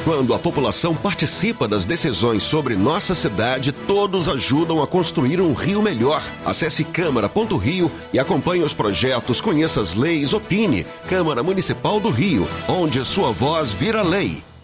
Quando a população participa das decisões sobre nossa cidade, todos ajudam a construir um Rio melhor. Acesse câmara.rio e acompanhe os projetos, conheça as leis, opine. Câmara Municipal do Rio, onde sua voz vira lei.